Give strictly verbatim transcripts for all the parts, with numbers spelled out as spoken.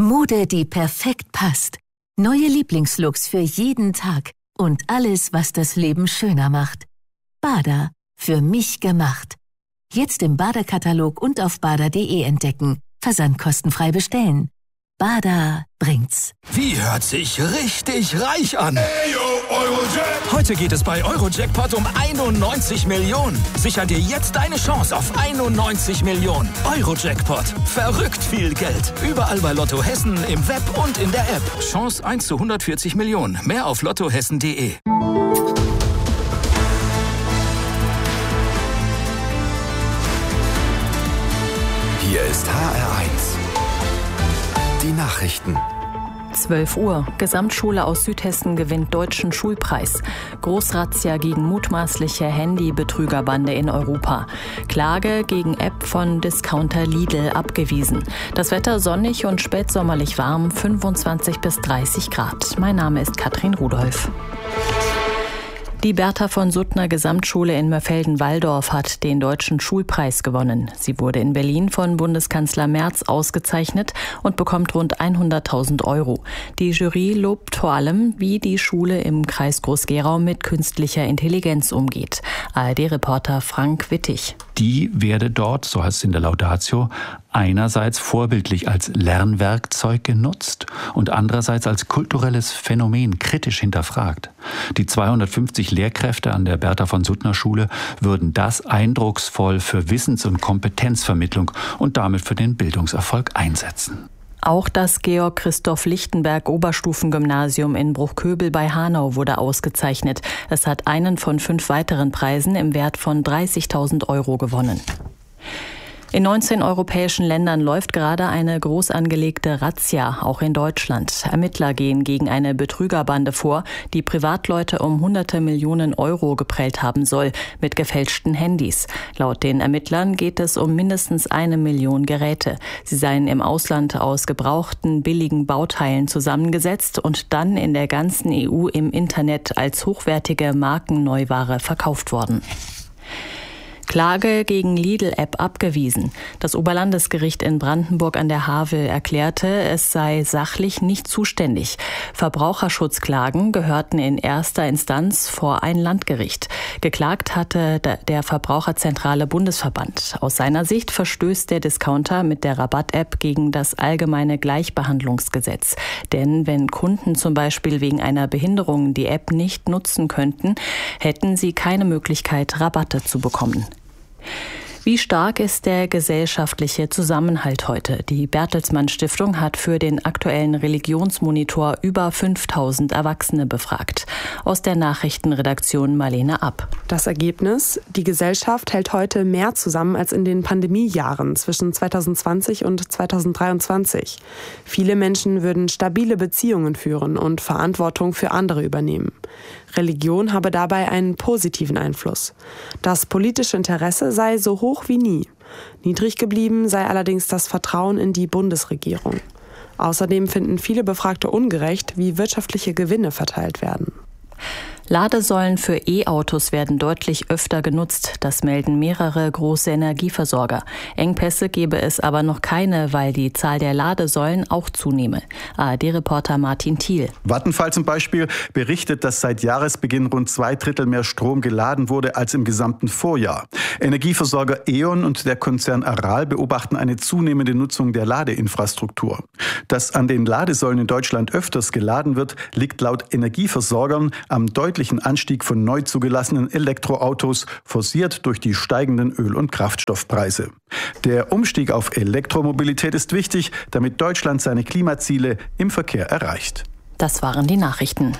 Mode, die perfekt passt. Neue Lieblingslooks für jeden Tag. Und alles, was das Leben schöner macht. Bada. Für mich gemacht. Jetzt im Bada-Katalog und auf bada punkt de entdecken. Versand kostenfrei bestellen. Bada bringt's. Wie hört sich richtig reich an? Ey, yo, Eurojackpot. Heute geht es bei Eurojackpot um einundneunzig Millionen. Sicher dir jetzt deine Chance auf einundneunzig Millionen. Eurojackpot. Verrückt viel Geld. Überall bei Lotto Hessen, im Web und in der App. Chance eins zu hundertvierzig Millionen. Mehr auf lottohessen punkt de. Hier ist H R eins. Die Nachrichten. zwölf Uhr. Gesamtschule aus Südhessen gewinnt deutschen Schulpreis. Großrazzia gegen mutmaßliche Handybetrügerbande in Europa. Klage gegen App von Discounter Lidl abgewiesen. Das Wetter sonnig und spätsommerlich warm, fünfundzwanzig bis dreißig Grad. Mein Name ist Katrin Rudolph. Die Bertha von Suttner Gesamtschule in Mörfelden-Walldorf hat den Deutschen Schulpreis gewonnen. Sie wurde in Berlin von Bundeskanzler Merz ausgezeichnet und bekommt rund hunderttausend Euro. Die Jury lobt vor allem, wie die Schule im Kreis Groß-Gerau mit künstlicher Intelligenz umgeht. A R D-Reporter Frank Wittig. Die werde dort, so heißt es in der Laudatio, einerseits vorbildlich als Lernwerkzeug genutzt und andererseits als kulturelles Phänomen kritisch hinterfragt. Die zweihundertfünfzig Lehrkräfte an der Bertha von Suttner Schule würden das eindrucksvoll für Wissens- und Kompetenzvermittlung und damit für den Bildungserfolg einsetzen. Auch das Georg-Christoph-Lichtenberg-Oberstufengymnasium in Bruchköbel bei Hanau wurde ausgezeichnet. Es hat einen von fünf weiteren Preisen im Wert von dreißigtausend Euro gewonnen. In neunzehn europäischen Ländern läuft gerade eine groß angelegte Razzia, auch in Deutschland. Ermittler gehen gegen eine Betrügerbande vor, die Privatleute um hunderte Millionen Euro geprellt haben soll, mit gefälschten Handys. Laut den Ermittlern geht es um mindestens eine Million Geräte. Sie seien im Ausland aus gebrauchten, billigen Bauteilen zusammengesetzt und dann in der ganzen E U im Internet als hochwertige Markenneuware verkauft worden. Klage gegen Lidl-App abgewiesen. Das Oberlandesgericht in Brandenburg an der Havel erklärte, es sei sachlich nicht zuständig. Verbraucherschutzklagen gehörten in erster Instanz vor ein Landgericht. Geklagt hatte der Verbraucherzentrale Bundesverband. Aus seiner Sicht verstößt der Discounter mit der Rabatt-App gegen das allgemeine Gleichbehandlungsgesetz. Denn wenn Kunden zum Beispiel wegen einer Behinderung die App nicht nutzen könnten, hätten sie keine Möglichkeit, Rabatte zu bekommen. Wie stark ist der gesellschaftliche Zusammenhalt heute? Die Bertelsmann Stiftung hat für den aktuellen Religionsmonitor über fünftausend Erwachsene befragt. Aus der Nachrichtenredaktion Marlene App. Das Ergebnis: Die Gesellschaft hält heute mehr zusammen als in den Pandemiejahren zwischen zweitausendzwanzig und zweitausenddreiundzwanzig. Viele Menschen würden stabile Beziehungen führen und Verantwortung für andere übernehmen. Religion habe dabei einen positiven Einfluss. Das politische Interesse sei so hoch wie nie. Niedrig geblieben sei allerdings das Vertrauen in die Bundesregierung. Außerdem finden viele Befragte ungerecht, wie wirtschaftliche Gewinne verteilt werden. Ladesäulen für E-Autos werden deutlich öfter genutzt. Das melden mehrere große Energieversorger. Engpässe gebe es aber noch keine, weil die Zahl der Ladesäulen auch zunehme. A R D-Reporter Martin Thiel. Vattenfall zum Beispiel berichtet, dass seit Jahresbeginn rund zwei Drittel mehr Strom geladen wurde als im gesamten Vorjahr. Energieversorger E.ON und der Konzern Aral beobachten eine zunehmende Nutzung der Ladeinfrastruktur. Dass an den Ladesäulen in Deutschland öfters geladen wird, liegt laut Energieversorgern am deutlichen Anstieg von neu zugelassenen Elektroautos, forciert durch die steigenden Öl- und Kraftstoffpreise. Der Umstieg auf Elektromobilität ist wichtig, damit Deutschland seine Klimaziele im Verkehr erreicht. Das waren die Nachrichten.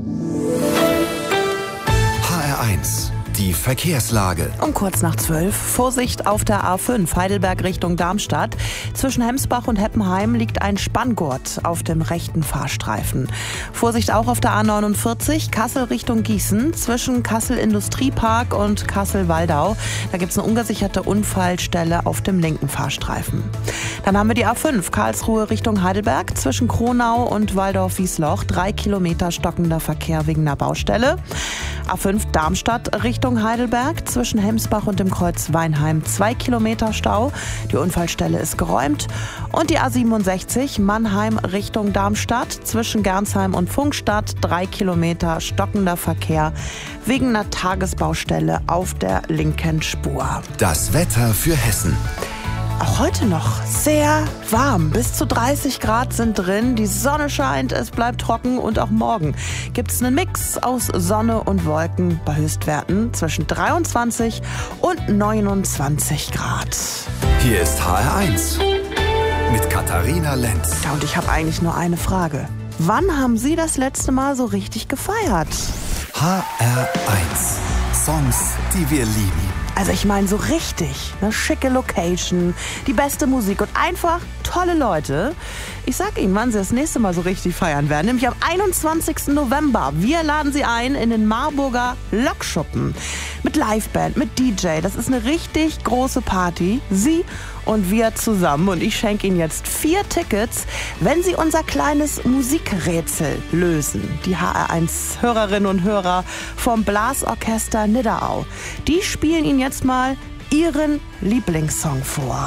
H R eins. Die Verkehrslage. Um kurz nach zwölf. Vorsicht auf der A fünf, Heidelberg Richtung Darmstadt. Zwischen Hemsbach und Heppenheim liegt ein Spanngurt auf dem rechten Fahrstreifen. Vorsicht auch auf der A neunundvierzig, Kassel Richtung Gießen. Zwischen Kassel Industriepark und Kassel-Waldau. Da gibt es eine ungesicherte Unfallstelle auf dem linken Fahrstreifen. Dann haben wir die A fünf, Karlsruhe Richtung Heidelberg. Zwischen Kronau und Waldorf-Wiesloch. Drei Kilometer stockender Verkehr wegen einer Baustelle. A fünf Darmstadt Richtung Heidelberg, zwischen Hemsbach und dem Kreuz Weinheim zwei Kilometer Stau. Die Unfallstelle ist geräumt. Und die A siebenundsechzig Mannheim Richtung Darmstadt, zwischen Gernsheim und Pfungstadt drei Kilometer stockender Verkehr wegen einer Tagesbaustelle auf der linken Spur. Das Wetter für Hessen. Auch heute noch sehr warm. Bis zu dreißig Grad sind drin. Die Sonne scheint, es bleibt trocken und auch morgen gibt es einen Mix aus Sonne und Wolken bei Höchstwerten zwischen dreiundzwanzig und neunundzwanzig Grad. Hier ist H R eins mit Katharina Lenz. Ja, und ich habe eigentlich nur eine Frage. Wann haben Sie das letzte Mal so richtig gefeiert? H R eins. Songs, die wir lieben. Also ich meine so richtig, eine schicke Location, die beste Musik und einfach tolle Leute. Ich sag Ihnen, wann Sie das nächste Mal so richtig feiern werden, nämlich am einundzwanzigsten November. Wir laden Sie ein in den Marburger Lokschuppen mit Liveband, mit D J. Das ist eine richtig große Party. Sie und wir zusammen. Und ich schenke Ihnen jetzt vier Tickets, wenn Sie unser kleines Musikrätsel lösen. Die H R eins Hörerinnen und Hörer vom Blasorchester Nidderau. Die spielen Ihnen jetzt mal Ihren Lieblingssong vor.